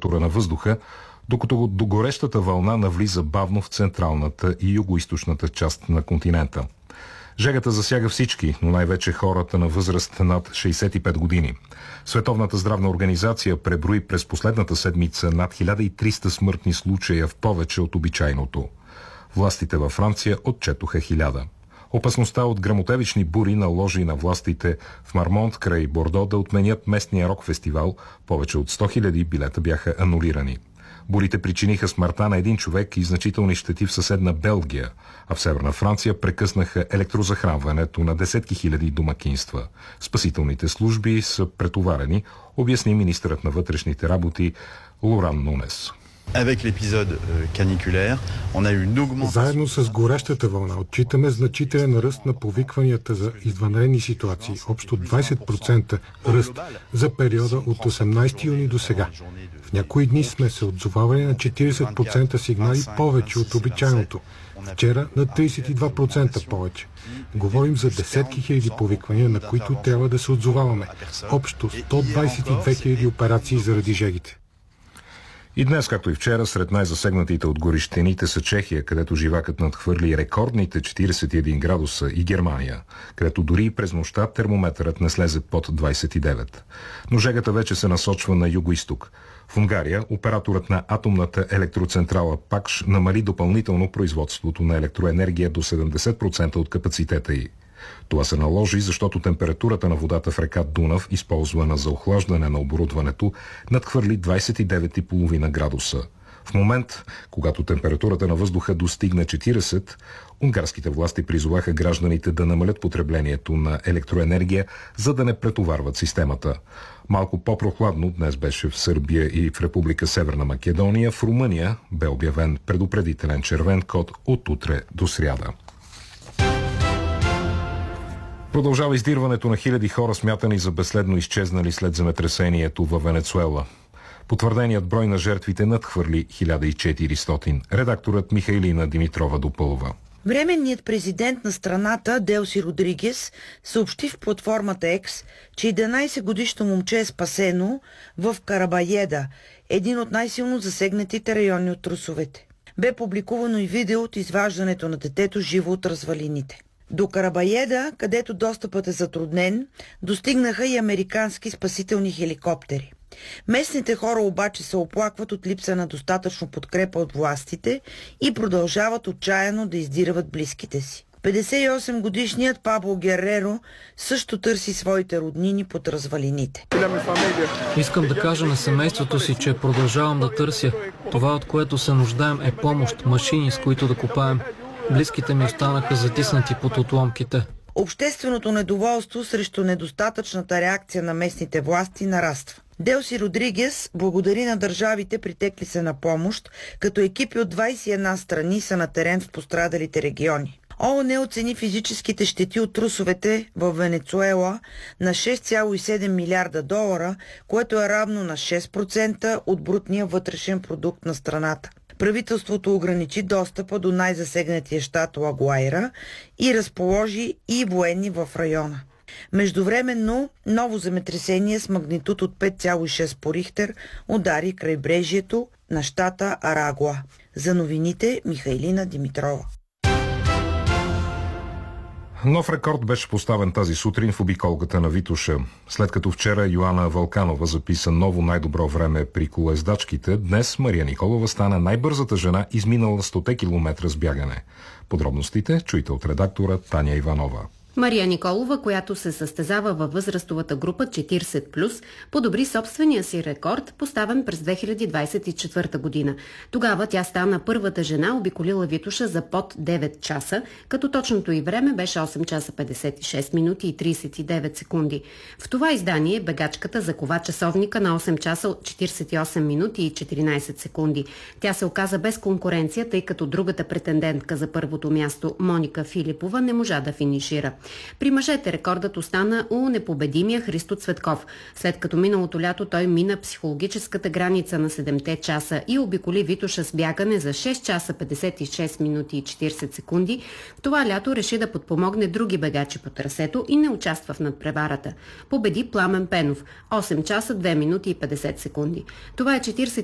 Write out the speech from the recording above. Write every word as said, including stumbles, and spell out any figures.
температура на въздуха, докато догорещата вълна навлиза бавно в централната и югоизточната част на континента. Жегата засяга всички, но най-вече хората на възраст над шейсет и пет години. Световната здравна организация преброи през последната седмица над хиляда и триста смъртни случая в повече от обичайното. Властите във Франция отчетоха хиляда. Опасността от гръмотевични бури наложи на властите в Мармонт край Бордо да отменят местния рок-фестивал. Повече от сто хиляди билета бяха анулирани. Бурите причиниха смъртта на един човек и значителни щети в съседна Белгия, а в Северна Франция прекъснаха електрозахранването на десетки хиляди домакинства. Спасителните служби са претоварени, обясни министърът на вътрешните работи Лоран Нунес. Заедно с горещата вълна отчитаме значителен ръст на повикванията за извънредни ситуации, общо двайсет процента ръст за периода от осемнайсети юни до сега. В някои дни сме се отзовавали на четирийсет процента сигнали повече от обичайното. Вчера на трийсет и два процента повече. Говорим за десетки хиляди повиквания, на които трябва да се отзоваваме. Общо сто двайсет и две хиляди операции заради жегите. И днес, както и вчера, сред най-засегнатите от горещините са Чехия, където живакът надхвърли рекордните четирийсет и един градуса, и Германия, където дори и през нощта термометърът не слезе под двайсет и девет. Но жегата вече се насочва на юго-исток. В Унгария операторът на атомната електроцентрала ПАКШ намали допълнително производството на електроенергия до седемдесет процента от капацитета й. Това се наложи, защото температурата на водата в река Дунав, използвана за охлаждане на оборудването, надхвърли двайсет и девет цяло и пет градуса. В момент, когато температурата на въздуха достигна четирийсет, унгарските власти призоваха гражданите да намалят потреблението на електроенергия, за да не претоварват системата. Малко по-прохладно днес беше в Сърбия и в Република Северна Македония. В Румъния бе обявен предупредителен червен код от утре до сряда. Продължава издирването на хиляди хора, смятани за безследно изчезнали след земетресението във Венецуела. Потвърденият брой на жертвите надхвърли хиляда и четиристотин. Редакторът Михайлина Димитрова допълва. Временният президент на страната Делси Родригес съобщи в платформата X, че единайсетгодишно момче е спасено в Карабаеда, един от най-силно засегнатите райони от трусовете. Бе публикувано и видео от изваждането на детето живо от развалините. До Карабаеда, където достъпът е затруднен, достигнаха и американски спасителни хеликоптери. Местните хора обаче се оплакват от липса на достатъчно подкрепа от властите и продължават отчаяно да издирват близките си. петдесет и осем годишният Пабло Гереро също търси своите роднини под развалините. Искам да кажа на семейството си, че продължавам да търся. Това, от което се нуждаем, е помощ, машини, с които да копаем. Близките ми останаха затиснати под отломките. Общественото недоволство срещу недостатъчната реакция на местните власти нараства. Делси Родригес благодари на държавите, притекли се на помощ, като екипи от двайсет и една страни са на терен в пострадалите региони. ООН оцени физическите щети от трусовете в Венецуела на шест цяло и седем милиарда долара, което е равно на шест процента от брутния вътрешен продукт на страната. Правителството ограничи достъпа до най-засегнатия щат Лагуайра и разположи и военни в района. Междувременно ново земетресение с магнитуд от пет цяло и шест по Рихтер удари крайбрежието на щата Арагуа. За новините Михайлина Димитрова. Нов рекорд беше поставен тази сутрин в обиколката на Витоша. След като вчера Йоана Вълканова записа ново най-добро време при колоездачките, днес Мария Николова стана най-бързата жена, изминала сто километра с бягане. Подробностите чуйте от редактора Таня Иванова. Мария Николова, която се състезава във възрастовата група четирийсет плюс, подобри собствения си рекорд, поставен през две хиляди двайсет и четвърта година. Тогава тя стана първата жена, обиколила Витоша за под девет часа, като точното й време беше осем часа петдесет и шест минути и трийсет и девет секунди. В това издание бегачката закова часовника на осем часа четирийсет и осем минути и четиринайсет секунди. Тя се оказа без конкуренция, тъй като другата претендентка за първото място, Моника Филипова, не можа да финишира. При мъжете рекордът остана у непобедимия Христо Цветков, след като миналото лято той мина психологическата граница на седемте часа и обиколи Витоша с бягане за шест часа петдесет и шест минути и четирийсет секунди. Това лято реши да подпомогне други бегачи по трасето и не участва в надпреварата. Победи Пламен Пенов – осем часа две минути и петдесет секунди. Това е четирийсет